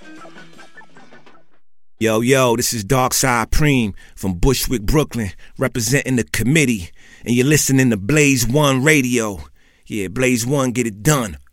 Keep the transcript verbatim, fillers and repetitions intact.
Yo, yo, this is Darkside Preem from Bushwick, Brooklyn, representing the committee, and you're listening to Blaze One Radio. Yeah, Blaze One, get it done.